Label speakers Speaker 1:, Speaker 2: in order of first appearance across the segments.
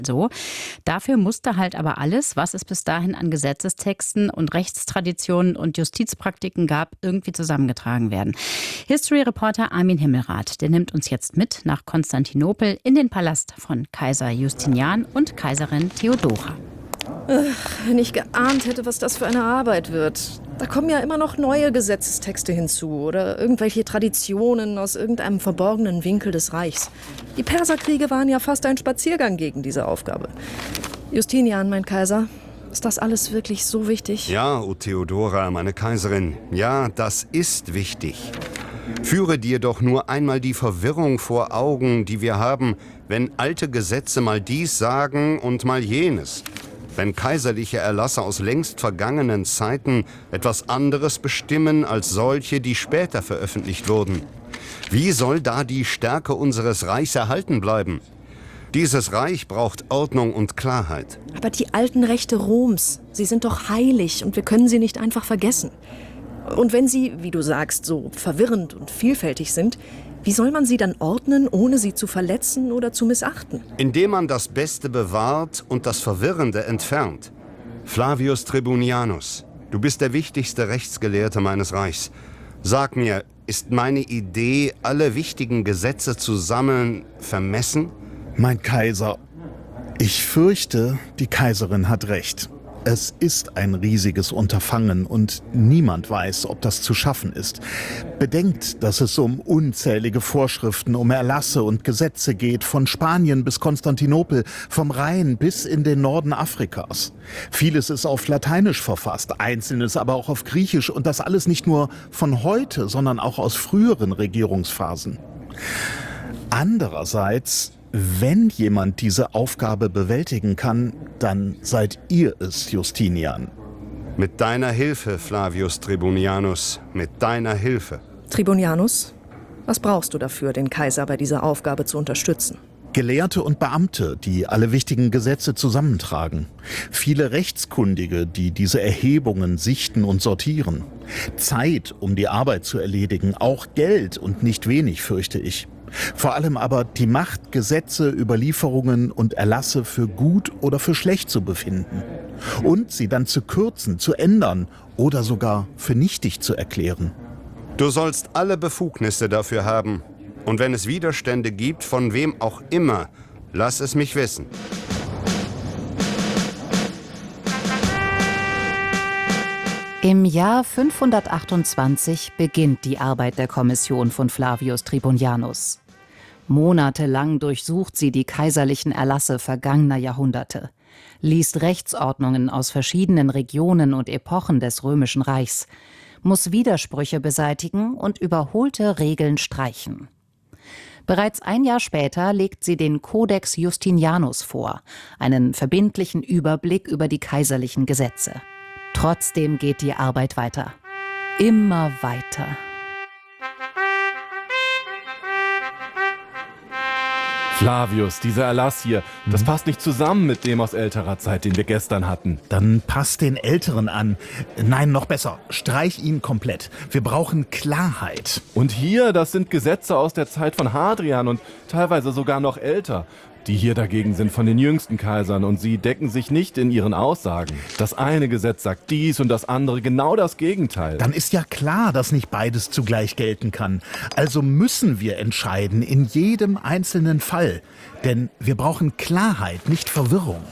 Speaker 1: So. Dafür musste halt aber alles, was es bis dahin an Gesetzestexten und Rechtstraditionen und Justizpraktiken gab, irgendwie zusammengetragen werden. History-Reporter Armin Himmelrath, der nimmt uns jetzt mit nach Konstantinopel in den Palast von Kaiser Justinian und Kaiserin Theodora.
Speaker 2: Wenn ich geahnt hätte, was das für eine Arbeit wird. Da kommen ja immer noch neue Gesetzestexte hinzu oder irgendwelche Traditionen aus irgendeinem verborgenen Winkel des Reichs. Die Perserkriege waren ja fast ein Spaziergang gegen diese Aufgabe. Justinian, mein Kaiser, ist das alles wirklich so wichtig?
Speaker 3: Ja, O Theodora, meine Kaiserin, ja, das ist wichtig. Führe dir doch nur einmal die Verwirrung vor Augen, die wir haben, wenn alte Gesetze mal dies sagen und mal jenes. Wenn kaiserliche Erlasse aus längst vergangenen Zeiten etwas anderes bestimmen als solche, die später veröffentlicht wurden. Wie soll da die Stärke unseres Reichs erhalten bleiben? Dieses Reich braucht Ordnung und Klarheit.
Speaker 2: Aber die alten Rechte Roms, sie sind doch heilig und wir können sie nicht einfach vergessen. Und wenn sie, wie du sagst, so verwirrend und vielfältig sind, wie soll man sie dann ordnen, ohne sie zu verletzen oder zu missachten?
Speaker 3: Indem man das Beste bewahrt und das Verwirrende entfernt. Flavius Tribunianus, du bist der wichtigste Rechtsgelehrte meines Reichs. Sag mir, ist meine Idee, alle wichtigen Gesetze zu sammeln, vermessen?
Speaker 4: Mein Kaiser, ich fürchte, die Kaiserin hat recht. Es ist ein riesiges Unterfangen und niemand weiß, ob das zu schaffen ist. Bedenkt, dass es um unzählige Vorschriften, um Erlasse und Gesetze geht, von Spanien bis Konstantinopel, vom Rhein bis in den Norden Afrikas. Vieles ist auf Lateinisch verfasst, einzelnes aber auch auf Griechisch und das alles nicht nur von heute, sondern auch aus früheren Regierungsphasen. Andererseits, wenn jemand diese Aufgabe bewältigen kann, dann seid ihr es, Justinian.
Speaker 3: Mit deiner Hilfe, Flavius Tribunianus, mit deiner Hilfe.
Speaker 2: Tribunianus, was brauchst du dafür, den Kaiser bei dieser Aufgabe zu unterstützen?
Speaker 4: Gelehrte und Beamte, die alle wichtigen Gesetze zusammentragen. Viele Rechtskundige, die diese Erhebungen sichten und sortieren. Zeit, um die Arbeit zu erledigen, auch Geld und nicht wenig, fürchte ich. Vor allem aber die Macht, Gesetze, Überlieferungen und Erlasse für gut oder für schlecht zu befinden. Und sie dann zu kürzen, zu ändern oder sogar für nichtig zu erklären.
Speaker 3: Du sollst alle Befugnisse dafür haben. Und wenn es Widerstände gibt, von wem auch immer, lass es mich wissen.
Speaker 1: Im Jahr 528 beginnt die Arbeit der Kommission von Flavius Tribunianus. Monatelang durchsucht sie die kaiserlichen Erlasse vergangener Jahrhunderte, liest Rechtsordnungen aus verschiedenen Regionen und Epochen des Römischen Reichs, muss Widersprüche beseitigen und überholte Regeln streichen. Bereits ein Jahr später legt sie den Codex Justinianus vor, einen verbindlichen Überblick über die kaiserlichen Gesetze. Trotzdem geht die Arbeit weiter. Immer weiter.
Speaker 5: Flavius, dieser Erlass hier, das passt nicht zusammen mit dem aus älterer Zeit, den wir gestern hatten.
Speaker 4: Dann passt den Älteren an. Nein, noch besser, streich ihn komplett. Wir brauchen Klarheit.
Speaker 5: Und hier, das sind Gesetze aus der Zeit von Hadrian und teilweise sogar noch älter. Die hier dagegen sind von den jüngsten Kaisern und sie decken sich nicht in ihren Aussagen. Das eine Gesetz sagt dies und das andere genau das Gegenteil.
Speaker 4: Dann ist ja klar, dass nicht beides zugleich gelten kann. Also müssen wir entscheiden in jedem einzelnen Fall. Denn wir brauchen Klarheit, nicht Verwirrung.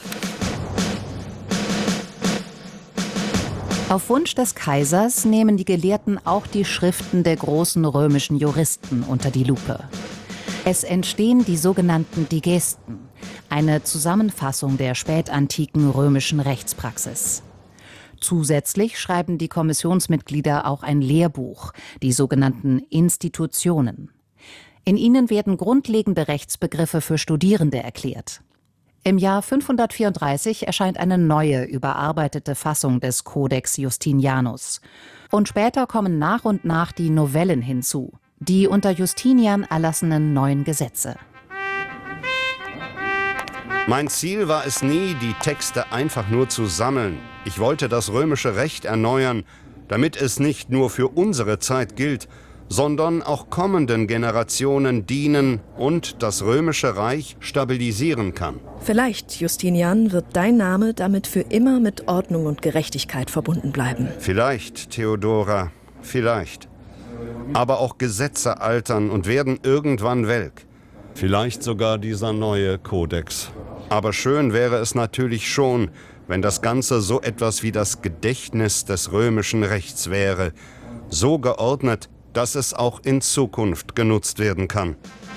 Speaker 1: Auf Wunsch des Kaisers nehmen die Gelehrten auch die Schriften der großen römischen Juristen unter die Lupe. Es entstehen die sogenannten Digesten, eine Zusammenfassung der spätantiken römischen Rechtspraxis. Zusätzlich schreiben die Kommissionsmitglieder auch ein Lehrbuch, die sogenannten Institutionen. In ihnen werden grundlegende Rechtsbegriffe für Studierende erklärt. Im Jahr 534 erscheint eine neue, überarbeitete Fassung des Codex Justinianus. Und später kommen nach und nach die Novellen hinzu, die unter Justinian erlassenen neuen Gesetze.
Speaker 3: Mein Ziel war es nie, die Texte einfach nur zu sammeln. Ich wollte das römische Recht erneuern, damit es nicht nur für unsere Zeit gilt, sondern auch kommenden Generationen dienen und das Römische Reich stabilisieren kann.
Speaker 2: Vielleicht, Justinian, wird dein Name damit für immer mit Ordnung und Gerechtigkeit verbunden bleiben.
Speaker 3: Vielleicht, Theodora, vielleicht. Aber auch Gesetze altern und werden irgendwann welk. Vielleicht sogar dieser neue Kodex. Aber schön wäre es natürlich schon, wenn das Ganze so etwas wie das Gedächtnis des römischen Rechts wäre. So geordnet, dass es auch in Zukunft genutzt werden kann.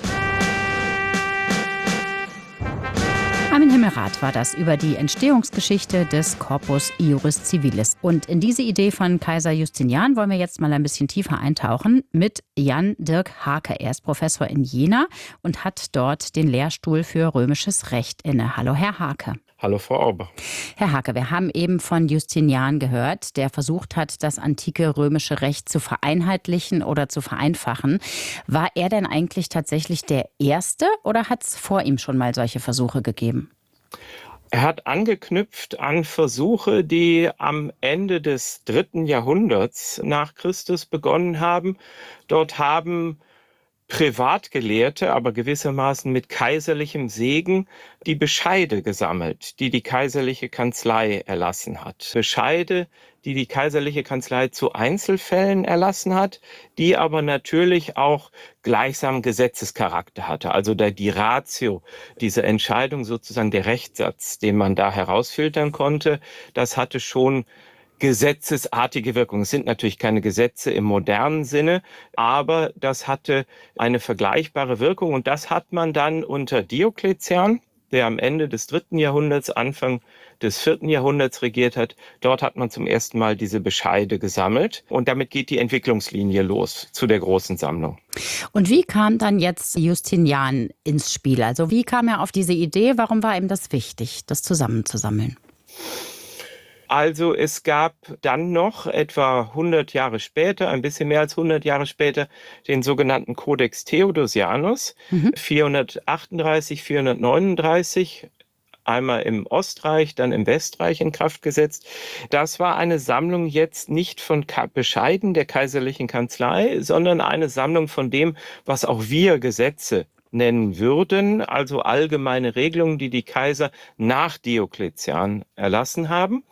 Speaker 1: Armin Himmelrath war das über die Entstehungsgeschichte des Corpus Iuris Civilis. Und in diese Idee von Kaiser Justinian wollen wir jetzt mal ein bisschen tiefer eintauchen mit Jan Dirk Hake. Er ist Professor in Jena und hat dort den Lehrstuhl für römisches Recht inne. Hallo, Herr Hake.
Speaker 6: Hallo, Frau Orber.
Speaker 1: Herr Hake, wir haben eben von Justinian gehört, der versucht hat, das antike römische Recht zu vereinheitlichen oder zu vereinfachen. War er denn eigentlich tatsächlich der Erste oder hat es vor ihm schon mal solche Versuche gegeben?
Speaker 6: Er hat angeknüpft an Versuche, die am Ende des 3. Jahrhunderts nach Christus begonnen haben. Dort haben Privatgelehrte, aber gewissermaßen mit kaiserlichem Segen, die Bescheide gesammelt, die die kaiserliche Kanzlei erlassen hat. Bescheide, die die kaiserliche Kanzlei zu Einzelfällen erlassen hat, die aber natürlich auch gleichsam Gesetzescharakter hatte. Also die Ratio, diese Entscheidung sozusagen, der Rechtssatz, den man da herausfiltern konnte, das hatte schon gesetzesartige Wirkung. Es sind natürlich keine Gesetze im modernen Sinne, aber das hatte eine vergleichbare Wirkung. Und das hat man dann unter Diokletian, der am Ende des 3. Jahrhunderts, Anfang des 4. Jahrhunderts regiert hat. Dort hat man zum ersten Mal diese Bescheide gesammelt. Und damit geht die Entwicklungslinie los zu der großen Sammlung.
Speaker 1: Und wie kam dann jetzt Justinian ins Spiel? Also wie kam er auf diese Idee? Warum war ihm das wichtig, das zusammenzusammeln?
Speaker 6: Also es gab dann noch etwa 100 Jahre später, ein bisschen mehr als 100 Jahre später, den sogenannten Codex Theodosianus, 438, 439, einmal im Ostreich, dann im Westreich in Kraft gesetzt. Das war eine Sammlung jetzt nicht von Bescheiden der kaiserlichen Kanzlei, sondern eine Sammlung von dem, was auch wir Gesetze nennen würden, also allgemeine Regelungen, die die Kaiser nach Diokletian erlassen haben.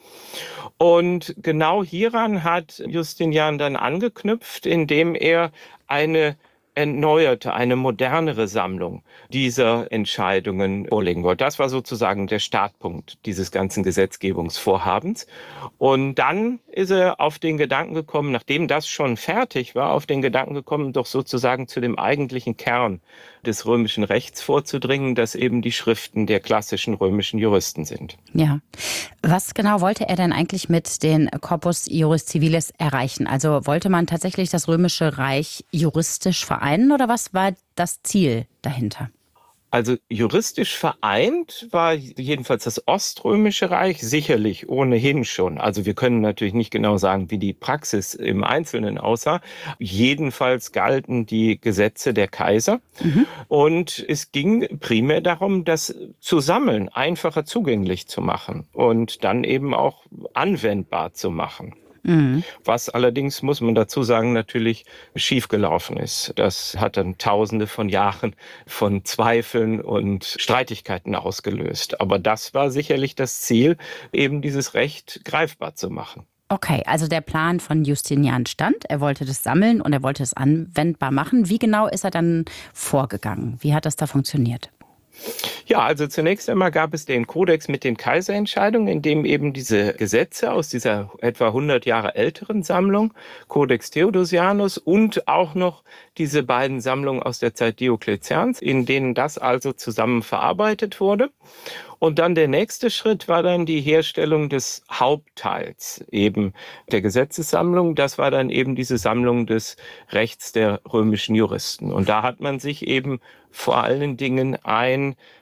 Speaker 6: Und genau hieran hat Justinian dann angeknüpft, indem er eine erneuerte, eine modernere Sammlung dieser Entscheidungen vorlegen wollte. Das war sozusagen der Startpunkt dieses ganzen Gesetzgebungsvorhabens. Und dann ist er auf den Gedanken gekommen, nachdem das schon fertig war, auf den Gedanken gekommen, doch sozusagen zu dem eigentlichen Kern des römischen Rechts vorzudringen, das eben die Schriften der klassischen römischen Juristen sind.
Speaker 1: Ja. Was genau wollte er denn eigentlich mit den Corpus Iuris Civilis erreichen? Also wollte man tatsächlich das römische Reich juristisch vereinen oder was war das Ziel dahinter?
Speaker 6: Also juristisch vereint war jedenfalls das Oströmische Reich sicherlich ohnehin schon. Also wir können natürlich nicht genau sagen, wie die Praxis im Einzelnen aussah. Jedenfalls galten die Gesetze der Kaiser. Und es ging primär darum, das zu sammeln, einfacher zugänglich zu machen und dann eben auch anwendbar zu machen. Was allerdings, muss man dazu sagen, natürlich schiefgelaufen ist. Das hat dann Tausende von Jahren von Zweifeln und Streitigkeiten ausgelöst. Aber das war sicherlich das Ziel, eben dieses Recht greifbar zu machen.
Speaker 1: Okay, also der Plan von Justinian stand. Er wollte das sammeln und er wollte es anwendbar machen. Wie genau ist er dann vorgegangen? Wie hat das da funktioniert?
Speaker 6: Ja, also zunächst einmal gab es den Kodex mit den Kaiserentscheidungen, in dem eben diese Gesetze aus dieser etwa 100 Jahre älteren Sammlung, Codex Theodosianus, und auch noch diese beiden Sammlungen aus der Zeit Diokletians, in denen das also zusammen verarbeitet wurde. Und dann der nächste Schritt war dann die Herstellung des Hauptteils eben der Gesetzessammlung. Das war dann eben diese Sammlung des Rechts der römischen Juristen. Und da hat man sich eben vor allen Dingen ein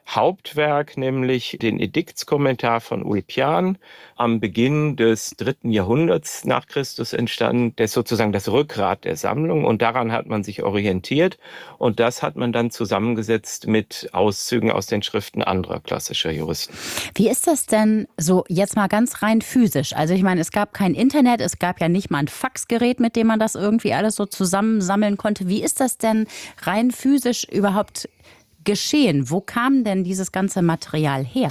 Speaker 6: Hauptwerk, nämlich den Ediktskommentar von Ulpian, am Beginn des 3. Jahrhunderts nach Christus entstanden. Der ist sozusagen das Rückgrat der Sammlung und daran hat man sich orientiert und das hat man dann zusammengesetzt mit Auszügen aus den Schriften anderer klassischer Juristen.
Speaker 7: Wie ist das denn so jetzt mal ganz rein physisch? Also ich meine, es gab kein Internet, es gab ja nicht mal ein Faxgerät, mit dem man das irgendwie alles so zusammensammeln konnte. Wie ist das denn rein physisch überhaupt geschehen? Wo kam denn dieses ganze Material her?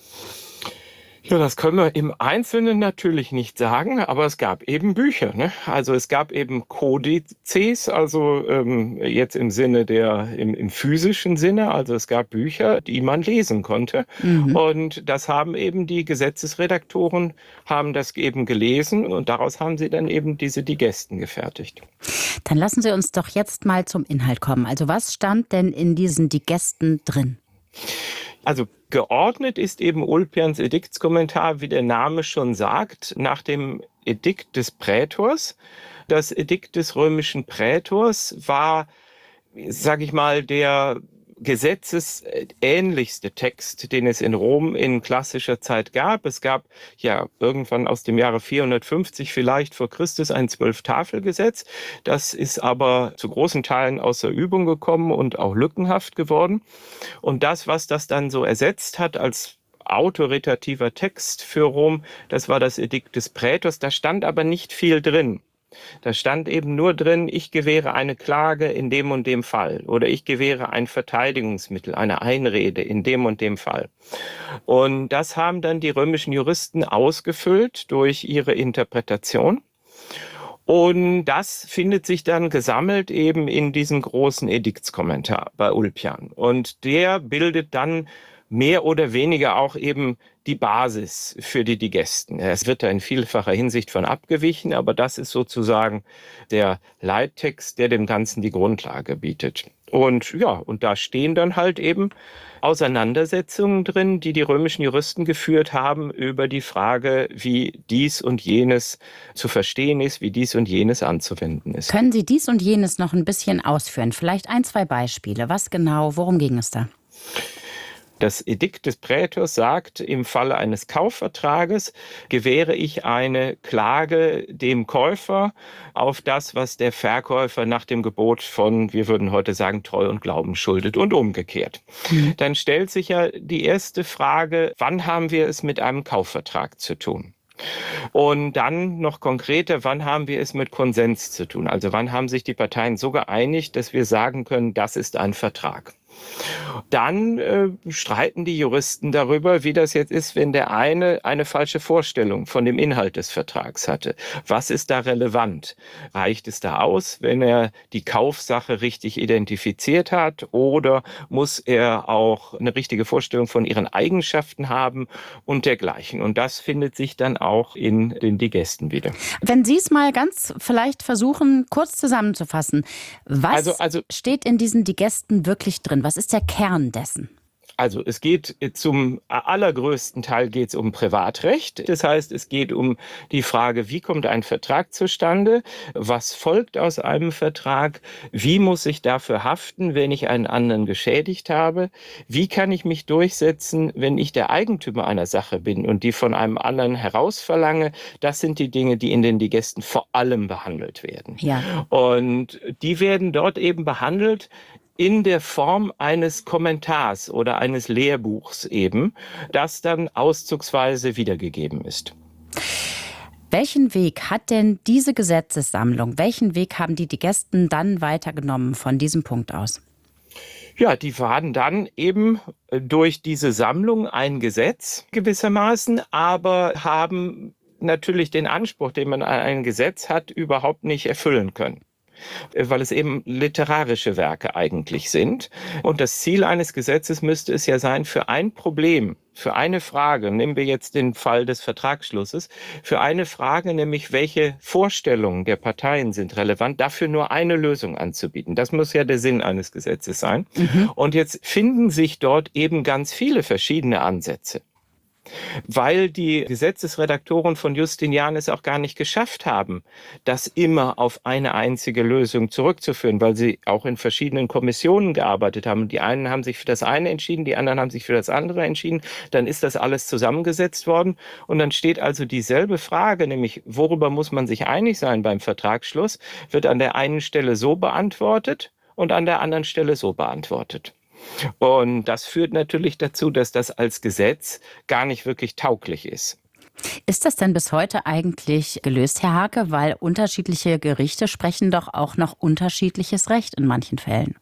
Speaker 6: Ja, das können wir im Einzelnen natürlich nicht sagen, aber es gab eben Bücher, ne? Also es gab eben Kodizes, also jetzt im Sinne im physischen Sinne, also es gab Bücher, die man lesen konnte. Und das haben eben die Gesetzesredaktoren, haben das eben gelesen und daraus haben sie dann eben diese Digesten gefertigt.
Speaker 7: Dann lassen Sie uns doch jetzt mal zum Inhalt kommen. Also was stand denn in diesen Digesten drin?
Speaker 6: Also geordnet ist eben Ulpians Ediktskommentar, wie der Name schon sagt, nach dem Edikt des Prätors. Das Edikt des römischen Prätors war, sage ich mal, der gesetzesähnlichste Text, den es in Rom in klassischer Zeit gab. Es gab ja irgendwann aus dem Jahre 450 vielleicht vor Christus ein 12-Tafel-Gesetz. Das ist aber zu großen Teilen außer Übung gekommen und auch lückenhaft geworden. Und das, was das dann so ersetzt hat als autoritativer Text für Rom, das war das Edikt des Prätors. Da stand aber nicht viel drin. Da stand eben nur drin, ich gewähre eine Klage in dem und dem Fall oder ich gewähre ein Verteidigungsmittel, eine Einrede in dem und dem Fall. Und das haben dann die römischen Juristen ausgefüllt durch ihre Interpretation. Und das findet sich dann gesammelt eben in diesem großen Ediktskommentar bei Ulpian. Und der bildet dann mehr oder weniger auch eben die Basis für die Digesten. Es wird da in vielfacher Hinsicht von abgewichen, aber das ist sozusagen der Leittext, der dem Ganzen die Grundlage bietet. Und ja, und da stehen dann halt eben Auseinandersetzungen drin, die die römischen Juristen geführt haben über die Frage, wie dies und jenes zu verstehen ist, wie dies und jenes anzuwenden ist.
Speaker 7: Können Sie dies und jenes noch ein bisschen ausführen? Vielleicht 1, 2 Beispiele. Was genau, worum ging es da?
Speaker 6: Das Edikt des Prätors sagt, im Falle eines Kaufvertrages gewähre ich eine Klage dem Käufer auf das, was der Verkäufer nach dem Gebot von, wir würden heute sagen, Treu und Glauben schuldet und umgekehrt. Dann stellt sich ja die erste Frage, wann haben wir es mit einem Kaufvertrag zu tun? Und dann noch konkreter, wann haben wir es mit Konsens zu tun? Also wann haben sich die Parteien so geeinigt, dass wir sagen können, das ist ein Vertrag? Dann streiten die Juristen darüber, wie das jetzt ist, wenn der eine falsche Vorstellung von dem Inhalt des Vertrags hatte. Was ist da relevant? Reicht es da aus, wenn er die Kaufsache richtig identifiziert hat? Oder muss er auch eine richtige Vorstellung von ihren Eigenschaften haben und dergleichen? Und das findet sich dann auch in den Digesten wieder.
Speaker 7: Wenn Sie es mal ganz vielleicht versuchen, kurz zusammenzufassen. Was steht in diesen Digesten wirklich drin? Was ist der Kern dessen?
Speaker 6: Also es geht zum allergrößten Teil geht's um Privatrecht. Das heißt, es geht um die Frage, wie kommt ein Vertrag zustande? Was folgt aus einem Vertrag? Wie muss ich dafür haften, wenn ich einen anderen geschädigt habe? Wie kann ich mich durchsetzen, wenn ich der Eigentümer einer Sache bin und die von einem anderen herausverlange? Das sind die Dinge, die in den Digesten vor allem behandelt werden.
Speaker 7: Ja.
Speaker 6: Und die werden dort eben behandelt in der Form eines Kommentars oder eines Lehrbuchs eben, das dann auszugsweise wiedergegeben ist.
Speaker 7: Welchen Weg hat denn diese Gesetzessammlung, welchen Weg haben die Digesten dann weitergenommen von diesem Punkt aus?
Speaker 6: Ja, die waren dann eben durch diese Sammlung ein Gesetz gewissermaßen, aber haben natürlich den Anspruch, den man an ein Gesetz hat, überhaupt nicht erfüllen können, weil es eben literarische Werke eigentlich sind. Und das Ziel eines Gesetzes müsste es ja sein, für ein Problem, für eine Frage, nehmen wir jetzt den Fall des Vertragsschlusses, für eine Frage, nämlich welche Vorstellungen der Parteien sind relevant, dafür nur eine Lösung anzubieten. Das muss ja der Sinn eines Gesetzes sein. Und jetzt finden sich dort eben ganz viele verschiedene Ansätze. weil die Gesetzesredaktoren von Justinian es auch gar nicht geschafft haben, das immer auf eine einzige Lösung zurückzuführen, weil sie auch in verschiedenen Kommissionen gearbeitet haben. Die einen haben sich für das eine entschieden, die anderen haben sich für das andere entschieden. Dann ist das alles zusammengesetzt worden und dann steht also dieselbe Frage, nämlich worüber muss man sich einig sein beim Vertragsschluss, wird an der einen Stelle so beantwortet und an der anderen Stelle so beantwortet. Und das führt natürlich dazu, dass das als Gesetz gar nicht wirklich tauglich ist.
Speaker 7: Ist das denn bis heute eigentlich gelöst, Herr Hake? Weil unterschiedliche Gerichte sprechen doch auch noch unterschiedliches Recht in manchen Fällen.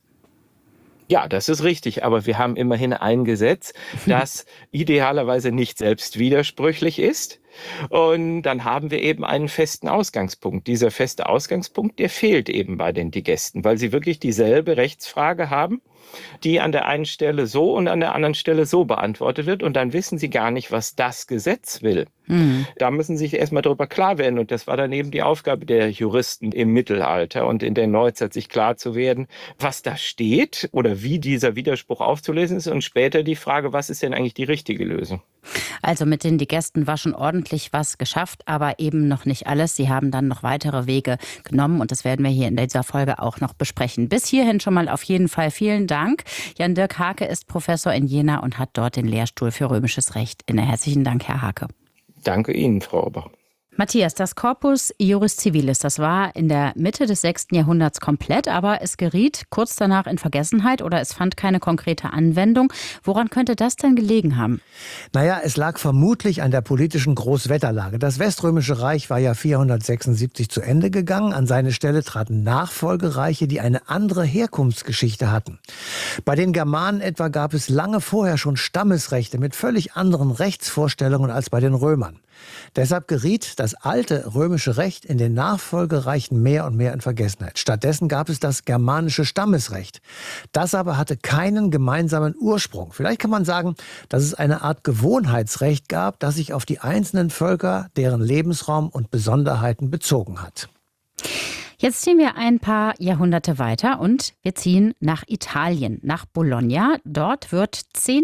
Speaker 6: Ja, das ist richtig, aber wir haben immerhin ein Gesetz, das idealerweise nicht selbst widersprüchlich ist. Und dann haben wir eben einen festen Ausgangspunkt. Dieser feste Ausgangspunkt, der fehlt eben bei den Digesten, weil sie wirklich dieselbe Rechtsfrage haben, die an der einen Stelle so und an der anderen Stelle so beantwortet wird. Und dann wissen sie gar nicht, was das Gesetz will. Da müssen sie sich erstmal darüber klar werden. Und das war dann eben die Aufgabe der Juristen im Mittelalter und in der Neuzeit, sich klar zu werden, was da steht oder wie dieser Widerspruch aufzulesen ist. Und später die Frage, was ist denn eigentlich die richtige Lösung?
Speaker 7: Also mit den Digesten war schon ordentlich was geschafft, aber eben noch nicht alles. Sie haben dann noch weitere Wege genommen und das werden wir hier in dieser Folge auch noch besprechen. Bis hierhin schon mal auf jeden Fall vielen Dank. Jan-Dirk Hake ist Professor in Jena und hat dort den Lehrstuhl für Römisches Recht inne. Herzlichen Dank, Herr Hake.
Speaker 6: Danke Ihnen, Frau Ober.
Speaker 7: Matthias, das Corpus Iuris Civilis, das war in der Mitte des 6. Jahrhunderts komplett, aber es geriet kurz danach in Vergessenheit oder es fand keine konkrete Anwendung. Woran könnte das denn gelegen haben?
Speaker 8: Naja, es lag vermutlich an der politischen Großwetterlage. Das Weströmische Reich war ja 476 zu Ende gegangen. An seine Stelle traten Nachfolgereiche, die eine andere Herkunftsgeschichte hatten. Bei den Germanen etwa gab es lange vorher schon Stammesrechte mit völlig anderen Rechtsvorstellungen als bei den Römern. Deshalb geriet das alte römische Recht in den Nachfolgereichen mehr und mehr in Vergessenheit. Stattdessen gab es das germanische Stammesrecht. Das aber hatte keinen gemeinsamen Ursprung. Vielleicht kann man sagen, dass es eine Art Gewohnheitsrecht gab, das sich auf die einzelnen Völker, deren Lebensraum und Besonderheiten bezogen hat.
Speaker 7: Jetzt ziehen wir ein paar Jahrhunderte weiter und wir ziehen nach Italien, nach Bologna. Dort wird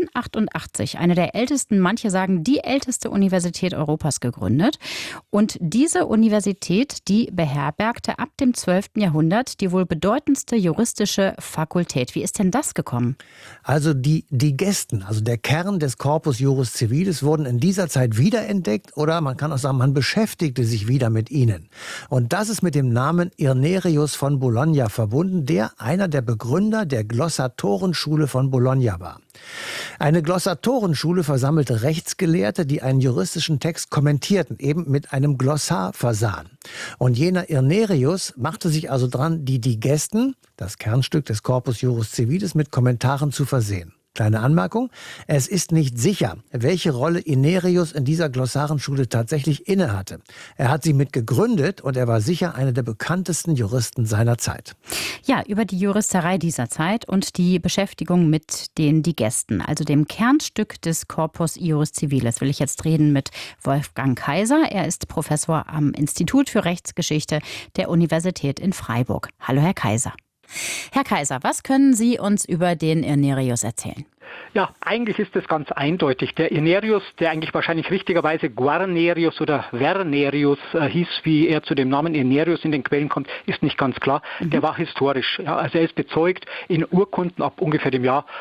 Speaker 7: 1088 eine der ältesten, manche sagen die älteste Universität Europas gegründet. Und diese Universität, die beherbergte ab dem 12. Jahrhundert die wohl bedeutendste juristische Fakultät. Wie ist denn das gekommen?
Speaker 8: Also die Digesten, also der Kern des Corpus Iuris Civilis, wurden in dieser Zeit wiederentdeckt oder man kann auch sagen, man beschäftigte sich wieder mit ihnen. Und das ist mit dem Namen Irnerius von Bologna verbunden, der einer der Begründer der Glossatorenschule von Bologna war. Eine Glossatorenschule versammelte Rechtsgelehrte, die einen juristischen Text kommentierten, eben mit einem Glossar versahen. Und jener Irnerius machte sich also dran, die Digesten, das Kernstück des Corpus Iuris Civilis, mit Kommentaren zu versehen. Kleine Anmerkung, es ist nicht sicher, welche Rolle Irnerius in dieser Glossarenschule tatsächlich innehatte. Er hat sie mit gegründet und er war sicher einer der bekanntesten Juristen seiner Zeit.
Speaker 7: Ja, über die Juristerei dieser Zeit und die Beschäftigung mit den Digesten, also dem Kernstück des Corpus Iuris Civilis, will ich jetzt reden mit Wolfgang Kaiser. Er ist Professor am Institut für Rechtsgeschichte der Universität in Freiburg. Hallo, Herr Kaiser. Herr Kaiser, was können Sie uns über den Irnerius erzählen?
Speaker 9: Ja, eigentlich ist es ganz eindeutig. Der Irnerius, der eigentlich wahrscheinlich richtigerweise Guarnerius oder Vernerius hieß, wie er zu dem Namen Irnerius in den Quellen kommt, ist nicht ganz klar. Der war historisch. Ja, also er ist bezeugt in Urkunden ab ungefähr dem Jahr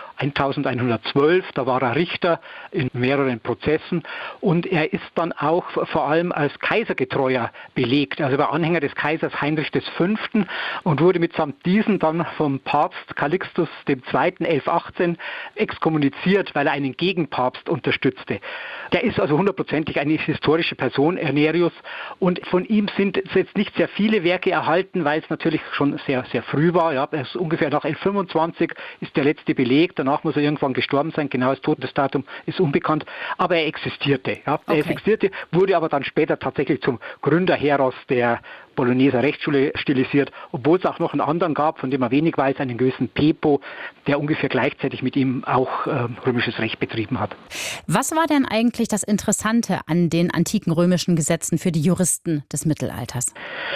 Speaker 9: 1112. Da war er Richter in mehreren Prozessen. Und er ist dann auch vor allem als Kaisergetreuer belegt. Also er war Anhänger des Kaisers Heinrich V. und wurde mitsamt diesen dann vom Papst Calixtus II. 1118 exkommuniziert, weil er einen Gegenpapst unterstützte. Der ist also hundertprozentig eine historische Person, Irnerius, und von ihm sind jetzt nicht sehr viele Werke erhalten, weil es natürlich schon sehr, sehr früh war. Ja, er ist ungefähr nach 1125 ist der letzte Beleg, danach muss er irgendwann gestorben sein, genaues Todesdatum ist unbekannt, aber er existierte. Ja. Okay. Er existierte, wurde aber dann später tatsächlich zum Gründerheros der Bologneser Rechtsschule stilisiert, obwohl es auch noch einen anderen gab, von dem man wenig weiß, einen gewissen Pepo, der ungefähr gleichzeitig mit ihm auch römisches Recht betrieben hat.
Speaker 7: Was war denn eigentlich das Interessante an den antiken römischen Gesetzen für die Juristen des Mittelalters?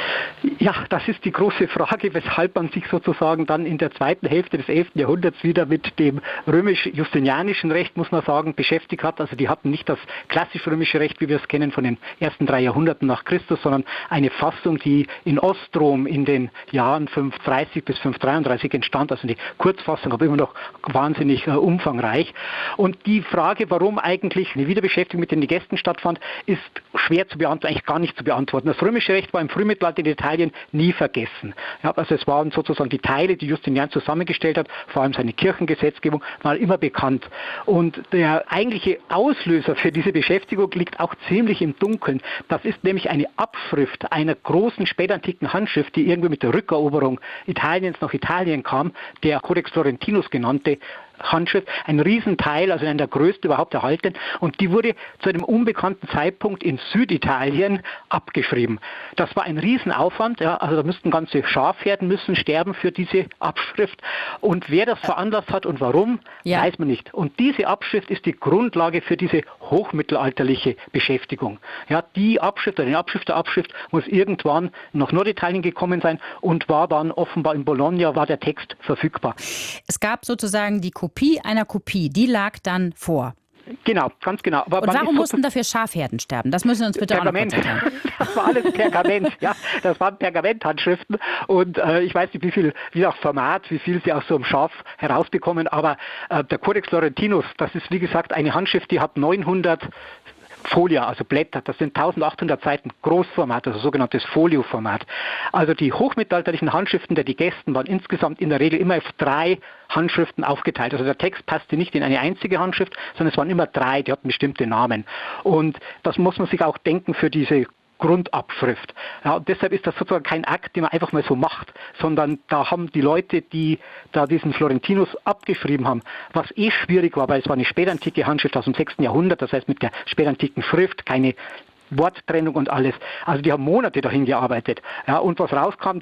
Speaker 9: Ja, das ist die große Frage, weshalb man sich sozusagen dann in der zweiten Hälfte des 11. Jahrhunderts wieder mit dem römisch-justinianischen Recht, muss man sagen, beschäftigt hat. Also die hatten nicht das klassisch-römische Recht, wie wir es kennen von den ersten 3 Jahrhunderten nach Christus, sondern eine Fassung, die in Ostrom in den Jahren 530 bis 533 entstand. Also die Kurzfassung, aber immer noch wahnsinnig umfangreich. Und die Frage, warum eigentlich eine Wiederbeschäftigung mit den Digesten stattfand, ist schwer zu beantworten, eigentlich gar nicht zu beantworten. Das römische Recht war im Frühmittelalter in Italien nie vergessen. Ja, also es waren sozusagen die Teile, die Justinian zusammengestellt hat, vor allem seine Kirchengesetzgebung, war immer bekannt. Und der eigentliche Auslöser für diese Beschäftigung liegt auch ziemlich im Dunkeln. Das ist nämlich eine Abschrift einer großen spätantiken Handschrift, die irgendwie mit der Rückeroberung Italiens nach Italien kam, der Codex Florentinus genannte Handschrift, ein Riesenteil, also einer der größten überhaupt erhalten, und die wurde zu einem unbekannten Zeitpunkt in Süditalien abgeschrieben. Das war ein Riesenaufwand, ja, also da müssten ganze Schafherden müssen sterben für diese Abschrift, und wer das veranlasst hat und warum, weiß man nicht. Und diese Abschrift ist die Grundlage für diese hochmittelalterliche Beschäftigung. Ja, die Abschrift oder die Abschrift der Abschrift muss irgendwann nach Norditalien gekommen sein und war dann offenbar in Bologna, war der Text verfügbar.
Speaker 7: Es gab sozusagen die Kopie einer Kopie, die lag dann vor.
Speaker 9: Genau, ganz genau. Aber
Speaker 7: und warum mussten dafür Schafherden sterben? Das müssen Sie uns bitte
Speaker 9: Pergament.
Speaker 7: auch noch kurz erklären.
Speaker 9: Das war alles Pergament, ja. Das waren Pergamenthandschriften und ich weiß nicht, wie auch Format, wie viel sie aus so einem Schaf herausbekommen, aber der Codex Florentinus, das ist wie gesagt eine Handschrift, die hat 900 Folia, also Blätter, das sind 1800 Seiten Großformat, also sogenanntes Folioformat. Also die hochmittelalterlichen Handschriften der Digesten waren insgesamt in der Regel immer auf 3 Handschriften aufgeteilt. Also der Text passte nicht in eine einzige Handschrift, sondern es waren immer 3, die hatten bestimmte Namen. Und das muss man sich auch denken für diese Grundabschrift. Ja, und deshalb ist das sozusagen kein Akt, den man einfach mal so macht, sondern da haben die Leute, die da diesen Florentinus abgeschrieben haben, was schwierig war, weil es war eine spätantike Handschrift aus dem 6. Jahrhundert, das heißt mit der spätantiken Schrift, keine Worttrennung und alles. Also die haben Monate dahin gearbeitet. Ja, und was rauskam,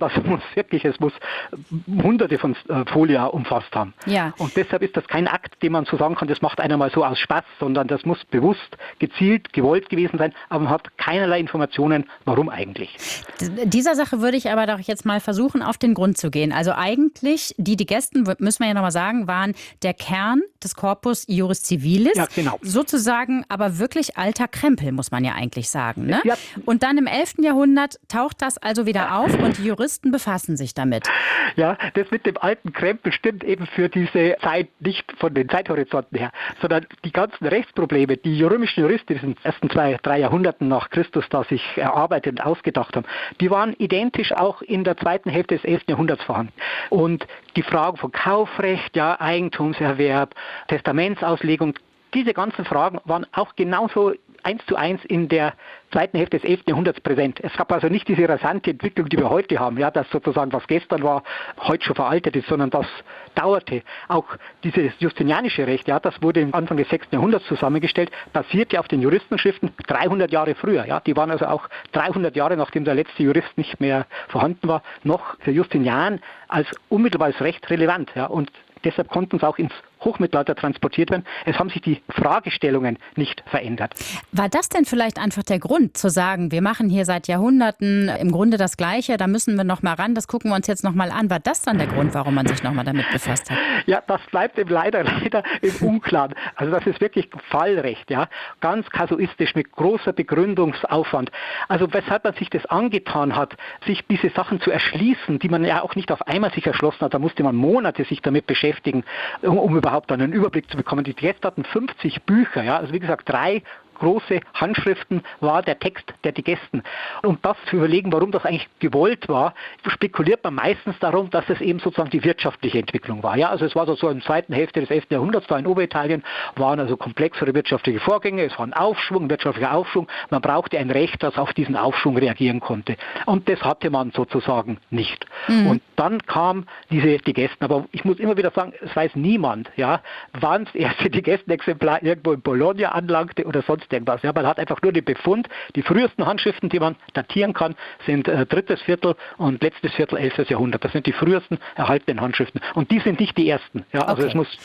Speaker 9: es muss Hunderte von Folia umfasst haben.
Speaker 7: Ja.
Speaker 9: Und deshalb ist das kein Akt, den man so sagen kann, das macht einer mal so aus Spaß, sondern das muss bewusst, gezielt, gewollt gewesen sein, aber man hat keinerlei Informationen, warum eigentlich.
Speaker 7: Dieser Sache würde ich aber doch jetzt mal versuchen, auf den Grund zu gehen. Also eigentlich, die Digesten, müssen wir ja nochmal sagen, waren der Kern des Corpus Iuris Civilis.
Speaker 9: Ja, genau.
Speaker 7: Sozusagen aber wirklich alter Krempel, muss man ja eigentlich sagen. Ne?
Speaker 9: Ja.
Speaker 7: Und dann im 11. Jahrhundert taucht das also wieder auf und die Juristen befassen sich damit.
Speaker 9: Ja, das mit dem alten Krempel stimmt eben für diese Zeit nicht von den Zeithorizonten her, sondern die ganzen Rechtsprobleme, die römischen Juristen in den ersten 2-3 Jahrhunderten nach Christus da sich erarbeitet und ausgedacht haben, die waren identisch auch in der zweiten Hälfte des 11. Jahrhunderts vorhanden. Und die Fragen von Kaufrecht, ja, Eigentumserwerb, Testamentsauslegung, diese ganzen Fragen waren auch genauso 1:1 in der zweiten Hälfte des 11. Jahrhunderts präsent. Es gab also nicht diese rasante Entwicklung, die wir heute haben, ja, dass sozusagen was gestern war, heute schon veraltet ist, sondern das dauerte. Auch dieses justinianische Recht, ja, das wurde Anfang des 6. Jahrhunderts zusammengestellt, basierte auf den Juristenschriften 300 Jahre früher. Ja. Die waren also auch 300 Jahre, nachdem der letzte Jurist nicht mehr vorhanden war, noch für Justinian als unmittelbares Recht relevant. Ja. Und deshalb konnten es auch ins Hochmittelalter transportiert werden. Es haben sich die Fragestellungen nicht verändert.
Speaker 7: War das denn vielleicht einfach der Grund, zu sagen, wir machen hier seit Jahrhunderten im Grunde das Gleiche, da müssen wir noch mal ran, das gucken wir uns jetzt noch mal an. War das dann der Grund, warum man sich noch mal damit befasst hat?
Speaker 9: Ja, das bleibt eben leider im Unklaren. Also das ist wirklich Fallrecht, ja, ganz kasuistisch mit großer Begründungsaufwand. Also weshalb man sich das angetan hat, sich diese Sachen zu erschließen, die man ja auch nicht auf einmal sich erschlossen hat, da musste man Monate sich damit beschäftigen, um überhaupt einen Überblick zu bekommen. Die Digesten hatten 50 Bücher, ja, also wie gesagt 3 große Handschriften war der Text der Digesten. Um das zu überlegen, warum das eigentlich gewollt war, spekuliert man meistens darum, dass es eben sozusagen die wirtschaftliche Entwicklung war. Ja, also es war so in der zweiten Hälfte des 11. Jahrhunderts, da in Oberitalien, waren also komplexere wirtschaftliche Vorgänge, es war ein Aufschwung, ein wirtschaftlicher Aufschwung. Man brauchte ein Recht, das auf diesen Aufschwung reagieren konnte. Und das hatte man sozusagen nicht. Und dann kam diese Digesten. Aber ich muss immer wieder sagen, es weiß niemand, ja, wann das erste Digestenexemplar irgendwo in Bologna anlangte oder sonst irgendwas. Ja, man hat einfach nur den Befund, die frühesten Handschriften, die man datieren kann, sind 3. Viertel und letztes Viertel 11. Jahrhundert. Das sind die frühesten erhaltenen Handschriften. Und die sind nicht die ersten. Ja, also
Speaker 7: okay.
Speaker 9: es muss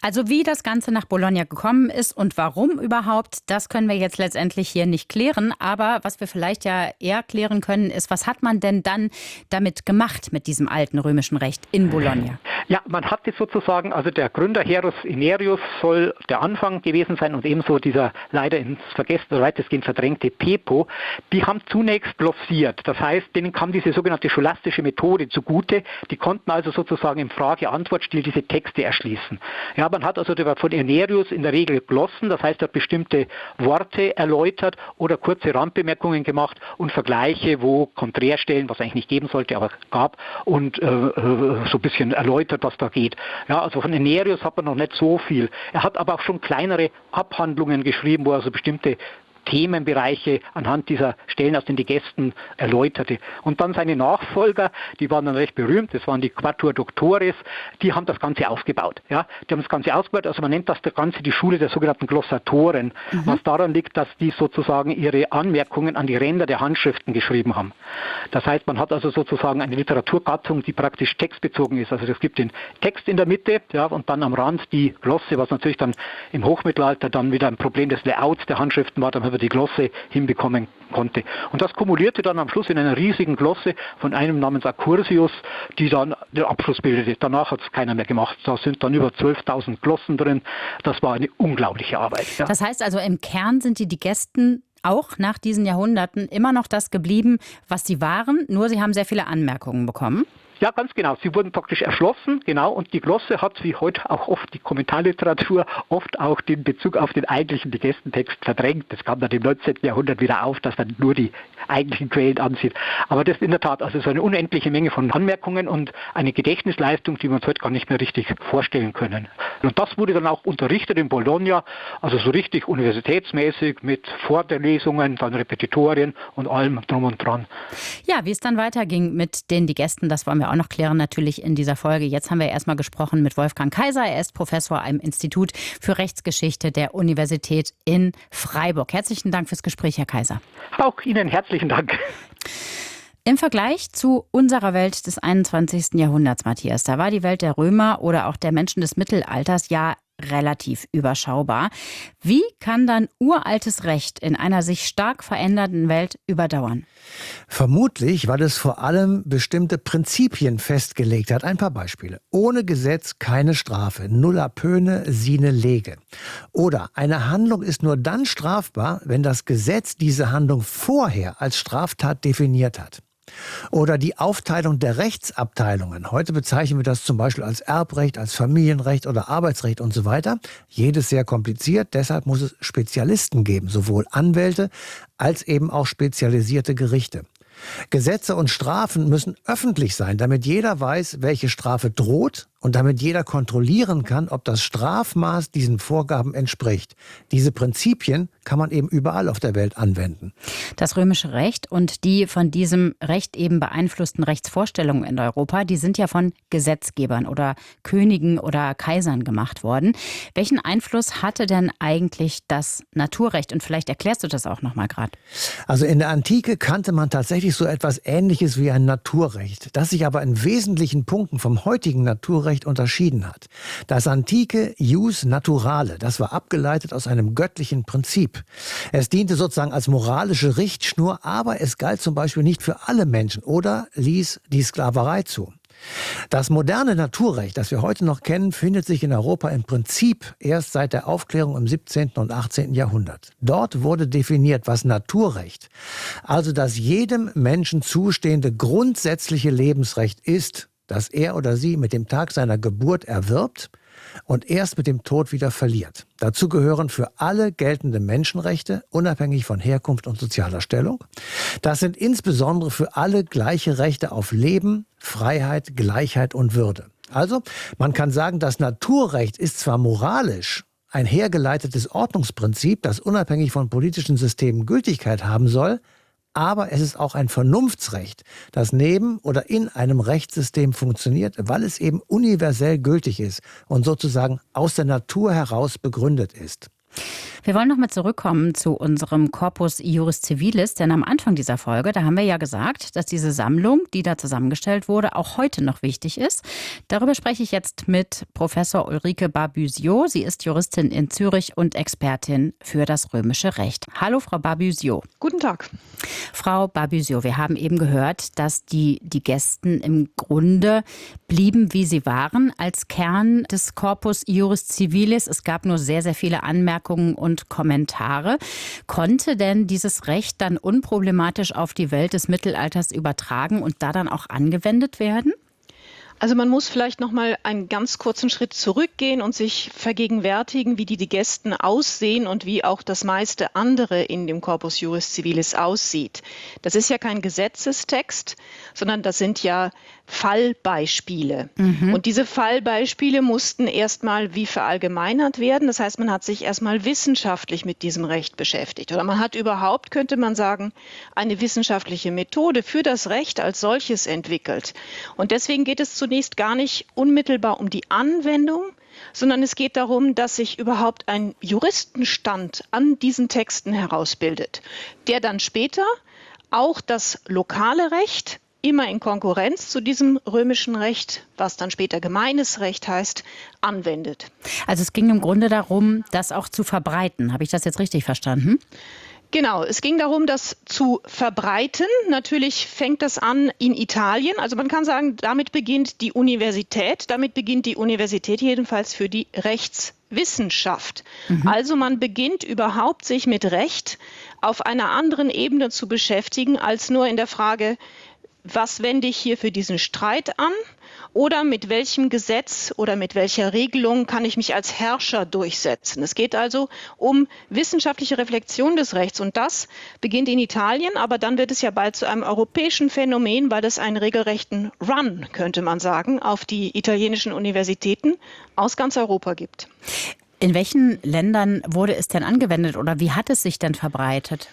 Speaker 7: Also wie das Ganze nach Bologna gekommen ist und warum überhaupt, das können wir jetzt letztendlich hier nicht klären. Aber was wir vielleicht ja eher klären können, ist, was hat man denn dann damit gemacht mit diesem alten römischen Recht in Bologna?
Speaker 9: Ja, man hat es sozusagen, also der Gründer Herus Inerius soll der Anfang gewesen sein und ebenso dieser leider ins Vergessen oder weitestgehend verdrängte Pepo. Die haben zunächst glossiert. Das heißt, denen kam diese sogenannte scholastische Methode zugute. Die konnten also sozusagen im Frage-Antwort-Stil diese Texte erschließen. Ja, man hat also von Inerius in der Regel glossen, das heißt, er hat bestimmte Worte erläutert oder kurze Randbemerkungen gemacht und Vergleiche, wo Konträrstellen, was eigentlich nicht geben sollte, aber gab, und so ein bisschen erläutert, was da geht. Ja, also von Inerius hat man noch nicht so viel. Er hat aber auch schon kleinere Abhandlungen geschrieben, wo er so bestimmte Themenbereiche anhand dieser Stellen aus den Digesten erläuterte. Und dann seine Nachfolger, die waren dann recht berühmt, das waren die Quattuor Doctores, die haben das Ganze ausgebaut. Ja? Die haben das Ganze ausgebaut, also man nennt das Ganze die Schule der sogenannten Glossatoren, was daran liegt, dass die sozusagen ihre Anmerkungen an die Ränder der Handschriften geschrieben haben. Das heißt, man hat also sozusagen eine Literaturgattung, die praktisch textbezogen ist. Also es gibt den Text in der Mitte, ja, und dann am Rand die Glosse, was natürlich dann im Hochmittelalter dann wieder ein Problem des Layouts der Handschriften war, dann die Glosse hinbekommen konnte. Und das kumulierte dann am Schluss in einer riesigen Glosse von einem namens Accursius, die dann den Abschluss bildete. Danach hat es keiner mehr gemacht. Da sind dann über 12.000 Glossen drin. Das war eine unglaubliche Arbeit. Ja.
Speaker 7: Das heißt also, im Kern sind die Digesten auch nach diesen Jahrhunderten immer noch das geblieben, was sie waren, nur sie haben sehr viele Anmerkungen bekommen.
Speaker 9: Ja, ganz genau. Sie wurden praktisch erschlossen, genau, und die Glosse hat, wie heute auch oft die Kommentarliteratur, oft auch den Bezug auf den eigentlichen Digestentext verdrängt. Das kam dann im 19. Jahrhundert wieder auf, dass man nur die eigentlichen Quellen ansieht. Aber das ist in der Tat also so eine unendliche Menge von Anmerkungen und eine Gedächtnisleistung, die wir uns heute gar nicht mehr richtig vorstellen können. Und das wurde dann auch unterrichtet in Bologna, also so richtig universitätsmäßig mit Vorlesungen, dann Repetitorien und allem drum und dran.
Speaker 7: Ja, wie es dann weiterging mit den Digesten, das wollen wir auch noch klären natürlich in dieser Folge. Jetzt haben wir erstmal gesprochen mit Wolfgang Kaiser. Er ist Professor am Institut für Rechtsgeschichte der Universität in Freiburg. Herzlichen Dank fürs Gespräch, Herr Kaiser.
Speaker 9: Auch Ihnen herzlichen Dank.
Speaker 7: Im Vergleich zu unserer Welt des 21. Jahrhunderts, Matthias, da war die Welt der Römer oder auch der Menschen des Mittelalters ja relativ überschaubar. Wie kann dann uraltes Recht in einer sich stark verändernden Welt überdauern?
Speaker 8: Vermutlich, weil es vor allem bestimmte Prinzipien festgelegt hat. Ein paar Beispiele. Ohne Gesetz keine Strafe. Nulla pöne sine lege. Oder eine Handlung ist nur dann strafbar, wenn das Gesetz diese Handlung vorher als Straftat definiert hat. Oder die Aufteilung der Rechtsabteilungen. Heute bezeichnen wir das zum Beispiel als Erbrecht, als Familienrecht oder Arbeitsrecht und so weiter. Jedes sehr kompliziert, deshalb muss es Spezialisten geben, sowohl Anwälte als eben auch spezialisierte Gerichte. Gesetze und Strafen müssen öffentlich sein, damit jeder weiß, welche Strafe droht und damit jeder kontrollieren kann, ob das Strafmaß diesen Vorgaben entspricht. Diese Prinzipien kann man eben überall auf der Welt anwenden.
Speaker 7: Das römische Recht und die von diesem Recht eben beeinflussten Rechtsvorstellungen in Europa, die sind ja von Gesetzgebern oder Königen oder Kaisern gemacht worden. Welchen Einfluss hatte denn eigentlich das Naturrecht? Und vielleicht erklärst du das auch noch mal gerade.
Speaker 8: Also in der Antike kannte man tatsächlich so etwas Ähnliches wie ein Naturrecht, das sich aber in wesentlichen Punkten vom heutigen Naturrecht unterschieden hat. Das antike Jus Naturale, das war abgeleitet aus einem göttlichen Prinzip. Es diente sozusagen als moralische Richtschnur, aber es galt zum Beispiel nicht für alle Menschen oder ließ die Sklaverei zu. Das moderne Naturrecht, das wir heute noch kennen, findet sich in Europa im Prinzip erst seit der Aufklärung im 17. und 18. Jahrhundert. Dort wurde definiert, was Naturrecht, also das jedem Menschen zustehende grundsätzliche Lebensrecht ist, das er oder sie mit dem Tag seiner Geburt erwirbt und erst mit dem Tod wieder verliert. Dazu gehören für alle geltende Menschenrechte, unabhängig von Herkunft und sozialer Stellung. Das sind insbesondere für alle gleiche Rechte auf Leben, Freiheit, Gleichheit und Würde. Also, man kann sagen, das Naturrecht ist zwar moralisch ein hergeleitetes Ordnungsprinzip, das unabhängig von politischen Systemen Gültigkeit haben soll, aber es ist auch ein Vernunftsrecht, das neben oder in einem Rechtssystem funktioniert, weil es eben universell gültig ist und sozusagen aus der Natur heraus begründet ist.
Speaker 7: Wir wollen nochmal zurückkommen zu unserem Corpus Iuris Civilis, denn am Anfang dieser Folge, da haben wir ja gesagt, dass diese Sammlung, die da zusammengestellt wurde, auch heute noch wichtig ist. Darüber spreche ich jetzt mit Professor Ulrike Barbüsiot. Sie ist Juristin in Zürich und Expertin für das römische Recht. Hallo, Frau Barbüsiot.
Speaker 2: Guten Tag.
Speaker 7: Frau Barbüsiot, wir haben eben gehört, dass die Digesten im Grunde blieben, wie sie waren, als Kern des Corpus Iuris Civilis. Es gab nur sehr, sehr viele Anmerkungen und Kommentare. Konnte denn dieses Recht dann unproblematisch auf die Welt des Mittelalters übertragen und da dann auch angewendet werden?
Speaker 10: Also man muss vielleicht noch mal einen ganz kurzen Schritt zurückgehen und sich vergegenwärtigen, wie die Digesten aussehen und wie auch das meiste andere in dem Corpus Iuris Civilis aussieht. Das ist ja kein Gesetzestext, sondern das sind ja Fallbeispiele. Und diese Fallbeispiele mussten erstmal wie verallgemeinert werden. Das heißt, man hat sich erstmal wissenschaftlich mit diesem Recht beschäftigt. Oder man hat überhaupt, könnte man sagen, eine wissenschaftliche Methode für das Recht als solches entwickelt. Und deswegen geht es zunächst gar nicht unmittelbar um die Anwendung, sondern es geht darum, dass sich überhaupt ein Juristenstand an diesen Texten herausbildet, der dann später auch das lokale Recht immer in Konkurrenz zu diesem römischen Recht, was dann später gemeines Recht heißt, anwendet.
Speaker 7: Also es ging im Grunde darum, das auch zu verbreiten. Habe ich das jetzt richtig verstanden?
Speaker 10: Genau, es ging darum, das zu verbreiten. Natürlich fängt das an in Italien. Also man kann sagen, damit beginnt die Universität. Damit beginnt die Universität jedenfalls für die Rechtswissenschaft. Also man beginnt überhaupt, sich mit Recht auf einer anderen Ebene zu beschäftigen, als nur in der Frage, was wende ich hier für diesen Streit an? Oder mit welchem Gesetz oder mit welcher Regelung kann ich mich als Herrscher durchsetzen? Es geht also um wissenschaftliche Reflexion des Rechts. Und das beginnt in Italien, aber dann wird es ja bald zu einem europäischen Phänomen, weil es einen regelrechten Run, könnte man sagen, auf die italienischen Universitäten aus ganz Europa gibt.
Speaker 7: In welchen Ländern wurde es denn angewendet oder wie hat es sich denn verbreitet?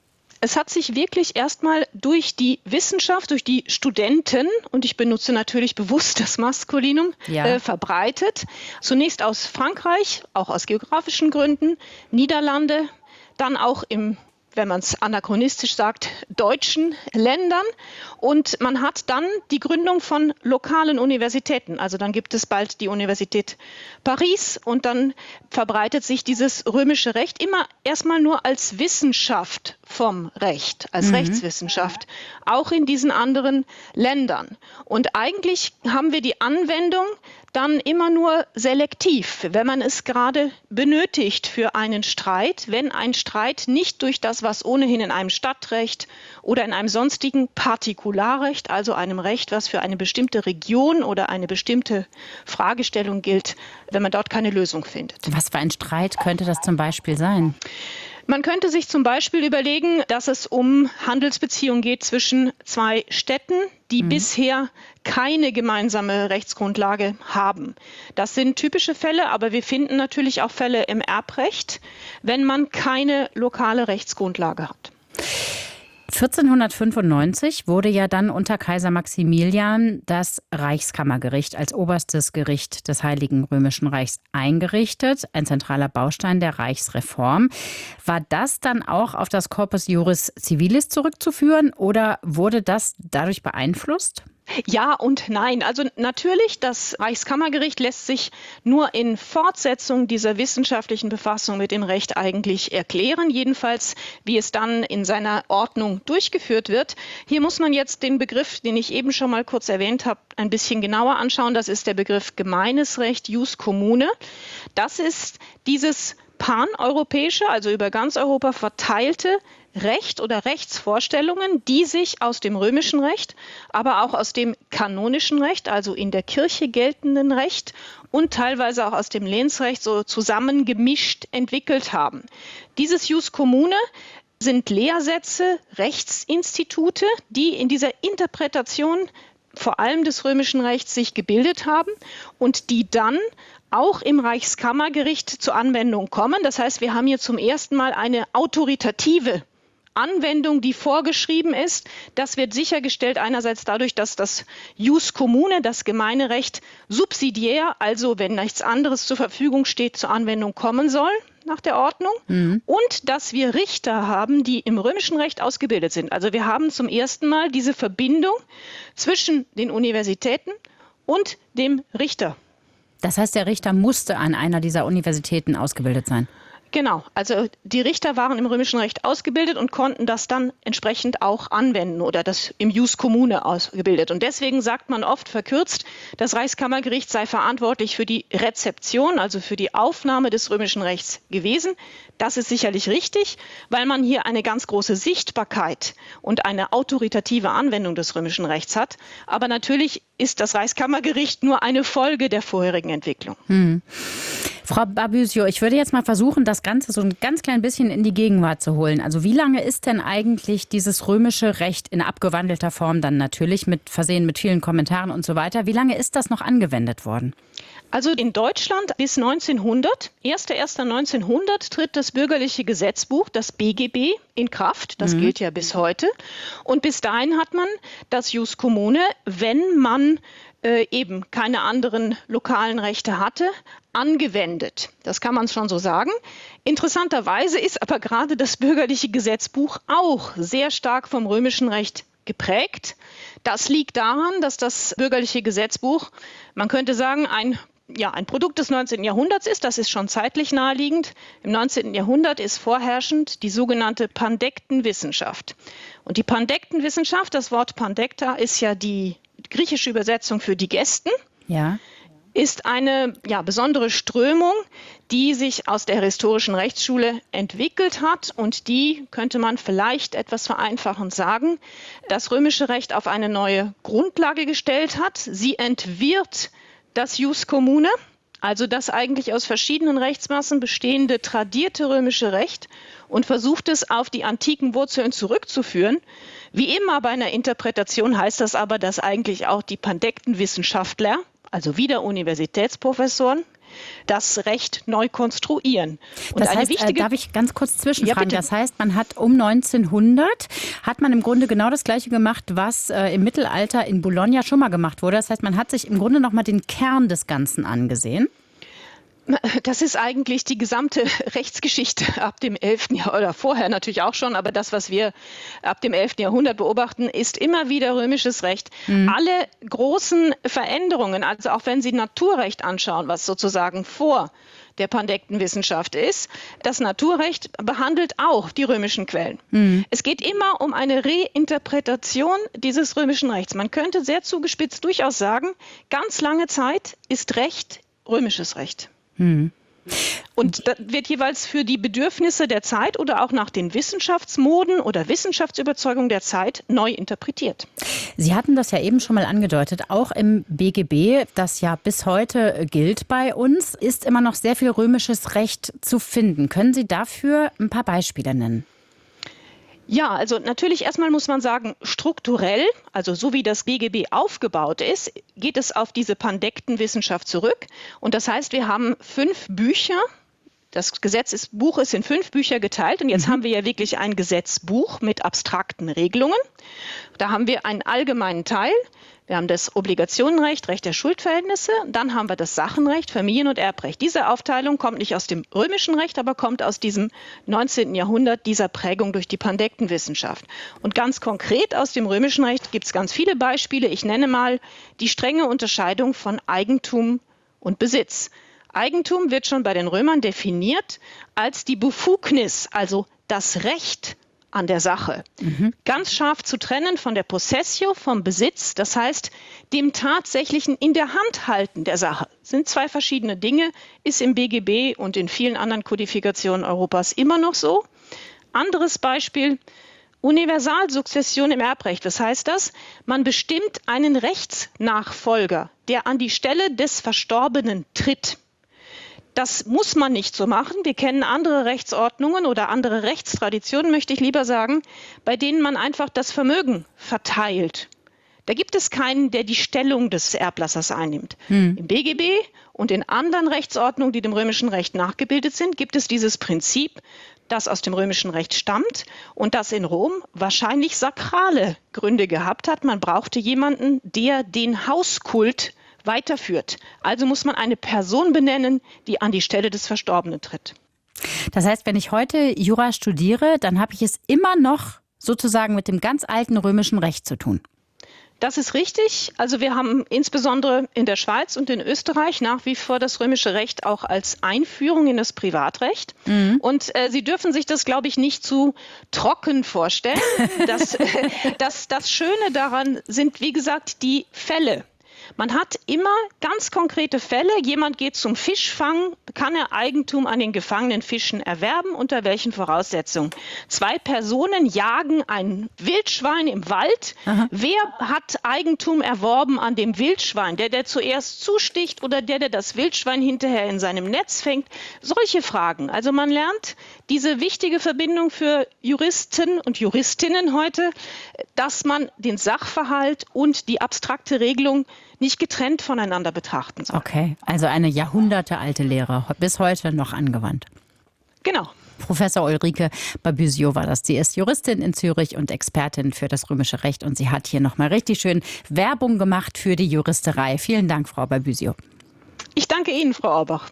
Speaker 10: Es hat sich wirklich erstmal durch die Wissenschaft, durch die Studenten, und ich benutze natürlich bewusst das Maskulinum, verbreitet. Zunächst aus Frankreich, auch aus geografischen Gründen, Niederlande, dann auch im, wenn man es anachronistisch sagt, deutschen Ländern. Und man hat dann die Gründung von lokalen Universitäten. Also dann gibt es bald die Universität Paris und dann verbreitet sich dieses römische Recht immer erstmal nur als Wissenschaft vom Recht, als Rechtswissenschaft, auch in diesen anderen Ländern. Und eigentlich haben wir die Anwendung dann immer nur selektiv, wenn man es gerade benötigt für einen Streit, wenn ein Streit nicht durch das, was ohnehin in einem Stadtrecht oder in einem sonstigen Partikularrecht, also einem Recht, was für eine bestimmte Region oder eine bestimmte Fragestellung gilt, wenn man dort keine Lösung findet.
Speaker 7: Was für ein Streit könnte das zum Beispiel sein?
Speaker 10: Man könnte sich zum Beispiel überlegen, dass es um Handelsbeziehungen geht zwischen zwei Städten, die bisher keine gemeinsame Rechtsgrundlage haben. Das sind typische Fälle, aber wir finden natürlich auch Fälle im Erbrecht, wenn man keine lokale Rechtsgrundlage hat.
Speaker 7: 1495 wurde ja dann unter Kaiser Maximilian das Reichskammergericht als oberstes Gericht des Heiligen Römischen Reichs eingerichtet, ein zentraler Baustein der Reichsreform. War das dann auch auf das Corpus Iuris Civilis zurückzuführen oder wurde das dadurch beeinflusst?
Speaker 10: Ja und nein. Also natürlich, das Reichskammergericht lässt sich nur in Fortsetzung dieser wissenschaftlichen Befassung mit dem Recht eigentlich erklären, jedenfalls wie es dann in seiner Ordnung durchgeführt wird. Hier muss man jetzt den Begriff, den ich eben schon mal kurz erwähnt habe, ein bisschen genauer anschauen. Das ist der Begriff gemeines Recht, Ius commune. Das ist dieses paneuropäische, also über ganz Europa verteilte Recht oder Rechtsvorstellungen, die sich aus dem römischen Recht, aber auch aus dem kanonischen Recht, also in der Kirche geltenden Recht und teilweise auch aus dem Lehnsrecht so zusammengemischt entwickelt haben. Dieses Ius commune sind Lehrsätze, Rechtsinstitute, die in dieser Interpretation vor allem des römischen Rechts sich gebildet haben und die dann auch im Reichskammergericht zur Anwendung kommen. Das heißt, wir haben hier zum ersten Mal eine autoritative Anwendung, die vorgeschrieben ist. Das wird sichergestellt einerseits dadurch, dass das Ius commune, das Gemeinerecht, subsidiär, also wenn nichts anderes zur Verfügung steht, zur Anwendung kommen soll. nach der Ordnung und dass wir Richter haben, die im römischen Recht ausgebildet sind. Also wir haben zum ersten Mal diese Verbindung zwischen den Universitäten und dem Richter.
Speaker 7: Das heißt, der Richter musste an einer dieser Universitäten ausgebildet sein?
Speaker 10: Genau, also die Richter waren im römischen Recht ausgebildet und konnten das dann entsprechend auch anwenden oder das im Jus commune ausgebildet. Und deswegen sagt man oft verkürzt, das Reichskammergericht sei verantwortlich für die Rezeption, also für die Aufnahme des römischen Rechts gewesen. Das ist sicherlich richtig, weil man hier eine ganz große Sichtbarkeit und eine autoritative Anwendung des römischen Rechts hat. Aber natürlich ist das Reichskammergericht nur eine Folge der vorherigen Entwicklung.
Speaker 7: Frau Babusio, ich würde jetzt mal versuchen, das Ganze so ein ganz klein bisschen in die Gegenwart zu holen. Also wie lange ist denn eigentlich dieses römische Recht in abgewandelter Form dann natürlich versehen mit vielen Kommentaren und so weiter? Wie lange ist das noch angewendet worden?
Speaker 10: Also in Deutschland bis 1900, 1.1.1900 tritt das bürgerliche Gesetzbuch, das BGB, in Kraft. Das gilt ja bis heute. Und bis dahin hat man das Jus commune, wenn man eben keine anderen lokalen Rechte hatte, angewendet. Das kann man schon so sagen. Interessanterweise ist aber gerade das bürgerliche Gesetzbuch auch sehr stark vom römischen Recht geprägt. Das liegt daran, dass das bürgerliche Gesetzbuch, man könnte sagen, ein Produkt des 19. Jahrhunderts ist. Das ist schon zeitlich naheliegend. Im 19. Jahrhundert ist vorherrschend die sogenannte Pandektenwissenschaft. Und die Pandektenwissenschaft, das Wort Pandekta ist ja die griechische Übersetzung für Digesten, ist eine besondere Strömung, die sich aus der historischen Rechtsschule entwickelt hat und die, könnte man vielleicht etwas vereinfachend sagen, das römische Recht auf eine neue Grundlage gestellt hat. Sie entwirrt das Jus commune, also das eigentlich aus verschiedenen Rechtsmassen bestehende tradierte römische Recht und versucht es auf die antiken Wurzeln zurückzuführen. Wie immer bei einer Interpretation heißt das aber, dass eigentlich auch die Pandektenwissenschaftler, also wieder Universitätsprofessoren, das Recht neu konstruieren. Und
Speaker 7: das heißt, darf ich ganz kurz zwischenfragen? Das heißt, man hat um 1900, hat man im Grunde genau das Gleiche gemacht, was im Mittelalter in Bologna schon mal gemacht wurde. Das heißt, man hat sich im Grunde noch mal den Kern des Ganzen angesehen.
Speaker 10: Das ist eigentlich die gesamte Rechtsgeschichte ab dem 11. Jahrhundert, oder vorher natürlich auch schon, aber das, was wir ab dem 11. Jahrhundert beobachten, ist immer wieder römisches Recht. Alle großen Veränderungen, also auch wenn Sie Naturrecht anschauen, was sozusagen vor der Pandektenwissenschaft ist, das Naturrecht behandelt auch die römischen Quellen. Es geht immer um eine Reinterpretation dieses römischen Rechts. Man könnte sehr zugespitzt durchaus sagen, ganz lange Zeit ist Recht römisches Recht. Und das wird jeweils für die Bedürfnisse der Zeit oder auch nach den Wissenschaftsmoden oder Wissenschaftsüberzeugungen der Zeit neu interpretiert.
Speaker 7: Sie hatten das ja eben schon mal angedeutet, auch im BGB, das ja bis heute gilt bei uns, ist immer noch sehr viel römisches Recht zu finden. Können Sie dafür ein paar Beispiele nennen?
Speaker 10: Ja, also natürlich erstmal muss man sagen, strukturell, also so wie das BGB aufgebaut ist, geht es auf diese Pandektenwissenschaft zurück. Und das heißt, wir haben 5 Bücher. Das Gesetzbuch ist in 5 Bücher geteilt und jetzt haben wir ja wirklich ein Gesetzbuch mit abstrakten Regelungen. Da haben wir einen allgemeinen Teil. Wir haben das Obligationenrecht, Recht der Schuldverhältnisse, dann haben wir das Sachenrecht, Familien- und Erbrecht. Diese Aufteilung kommt nicht aus dem römischen Recht, aber kommt aus diesem 19. Jahrhundert, dieser Prägung durch die Pandektenwissenschaft. Und ganz konkret aus dem römischen Recht gibt es ganz viele Beispiele. Ich nenne mal die strenge Unterscheidung von Eigentum und Besitz. Eigentum wird schon bei den Römern definiert als die Befugnis, also das Recht an der Sache. Ganz scharf zu trennen von der Possessio, vom Besitz, das heißt dem tatsächlichen in der Hand halten der Sache. Das sind 2 verschiedene Dinge, ist im BGB und in vielen anderen Kodifikationen Europas immer noch so. Anderes Beispiel, Universalsukzession im Erbrecht. Was heißt das? Man bestimmt einen Rechtsnachfolger, der an die Stelle des Verstorbenen tritt. Das muss man nicht so machen. Wir kennen andere Rechtsordnungen oder andere Rechtstraditionen, möchte ich lieber sagen, bei denen man einfach das Vermögen verteilt. Da gibt es keinen, der die Stellung des Erblassers einnimmt. Im BGB und in anderen Rechtsordnungen, die dem römischen Recht nachgebildet sind, gibt es dieses Prinzip, das aus dem römischen Recht stammt und das in Rom wahrscheinlich sakrale Gründe gehabt hat. Man brauchte jemanden, der den Hauskult weiterführt. Also muss man eine Person benennen, die an die Stelle des Verstorbenen tritt.
Speaker 7: Das heißt, wenn ich heute Jura studiere, dann habe ich es immer noch sozusagen mit dem ganz alten römischen Recht zu tun.
Speaker 10: Das ist richtig. Also wir haben insbesondere in der Schweiz und in Österreich nach wie vor das römische Recht auch als Einführung in das Privatrecht. Und Sie dürfen sich das, glaube ich, nicht zu trocken vorstellen. Das Schöne daran sind, wie gesagt, die Fälle. Man hat immer ganz konkrete Fälle. Jemand geht zum Fischfang, kann er Eigentum an den gefangenen Fischen erwerben, unter welchen Voraussetzungen? 2 Personen jagen ein Wildschwein im Wald. Aha. Wer hat Eigentum erworben an dem Wildschwein? Der zuerst zusticht oder der das Wildschwein hinterher in seinem Netz fängt? Solche Fragen. Also man lernt diese wichtige Verbindung für Juristen und Juristinnen heute, dass man den Sachverhalt und die abstrakte Regelung nicht getrennt voneinander betrachten soll.
Speaker 7: Okay, also eine jahrhundertealte Lehre, bis heute noch angewandt.
Speaker 10: Genau.
Speaker 7: Professor Ulrike Babusio war das. Sie ist Juristin in Zürich und Expertin für das römische Recht. Und sie hat hier nochmal richtig schön Werbung gemacht für die Juristerei. Vielen Dank, Frau Babusio.
Speaker 10: Ich danke Ihnen, Frau Aubach.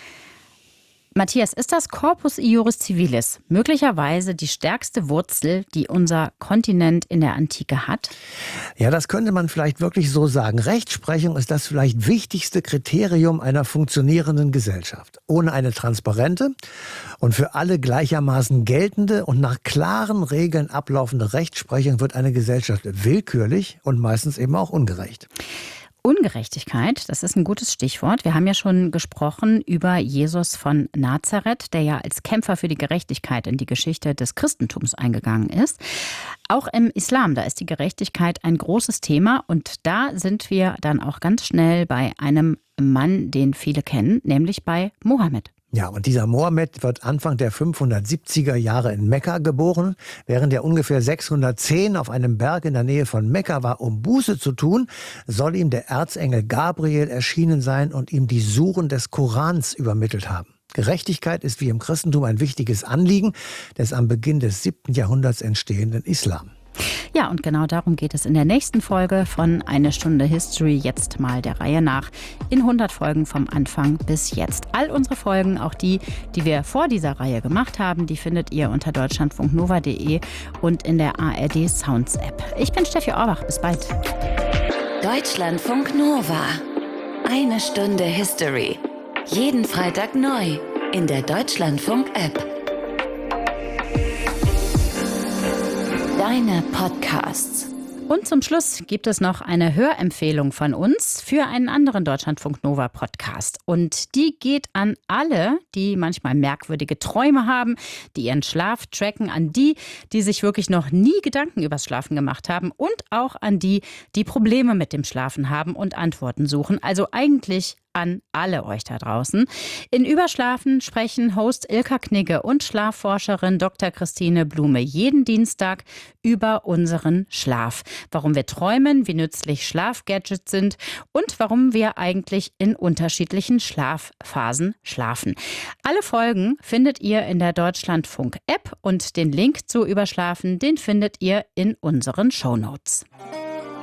Speaker 7: Matthias, ist das Corpus Iuris Civilis möglicherweise die stärkste Wurzel, die unser Kontinent in der Antike hat?
Speaker 8: Ja, das könnte man vielleicht wirklich so sagen. Rechtsprechung ist das vielleicht wichtigste Kriterium einer funktionierenden Gesellschaft. Ohne eine transparente und für alle gleichermaßen geltende und nach klaren Regeln ablaufende Rechtsprechung wird eine Gesellschaft willkürlich und meistens eben auch ungerecht.
Speaker 7: Ungerechtigkeit, das ist ein gutes Stichwort. Wir haben ja schon gesprochen über Jesus von Nazareth, der ja als Kämpfer für die Gerechtigkeit in die Geschichte des Christentums eingegangen ist. Auch im Islam, da ist die Gerechtigkeit ein großes Thema und da sind wir dann auch ganz schnell bei einem Mann, den viele kennen, nämlich bei Mohammed.
Speaker 8: Ja, und dieser Mohammed wird Anfang der 570er Jahre in Mekka geboren. Während er ungefähr 610 auf einem Berg in der Nähe von Mekka war, um Buße zu tun, soll ihm der Erzengel Gabriel erschienen sein und ihm die Suren des Korans übermittelt haben. Gerechtigkeit ist wie im Christentum ein wichtiges Anliegen des am Beginn des 7. Jahrhunderts entstehenden Islam.
Speaker 7: Ja, und genau darum geht es in der nächsten Folge von Eine Stunde History, jetzt mal der Reihe nach, in 100 Folgen vom Anfang bis jetzt. All unsere Folgen, auch die wir vor dieser Reihe gemacht haben, die findet ihr unter deutschlandfunknova.de und in der ARD Sounds App. Ich bin Steffi Orbach, bis bald.
Speaker 11: Deutschlandfunk Nova. Eine Stunde History. Jeden Freitag neu in der Deutschlandfunk App. Deine Podcasts.
Speaker 7: Und zum Schluss gibt es noch eine Hörempfehlung von uns für einen anderen Deutschlandfunk Nova Podcast. Und die geht an alle, die manchmal merkwürdige Träume haben, die ihren Schlaf tracken, an die sich wirklich noch nie Gedanken übers Schlafen gemacht haben und auch an die Probleme mit dem Schlafen haben und Antworten suchen. Also eigentlich an alle euch da draußen. In Überschlafen sprechen Host Ilka Knigge und Schlafforscherin Dr. Christine Blume jeden Dienstag über unseren Schlaf. Warum wir träumen, wie nützlich Schlafgadgets sind und warum wir eigentlich in unterschiedlichen Schlafphasen schlafen. Alle Folgen findet ihr in der Deutschlandfunk-App und den Link zu Überschlafen, den findet ihr in unseren Shownotes.